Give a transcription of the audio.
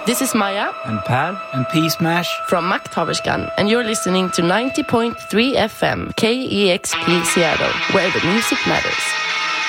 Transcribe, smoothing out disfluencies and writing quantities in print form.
This is Maya and Per and P-Smash from Makthaverskan, and you're listening to 90.3 FM KEXP Seattle, where the music matters.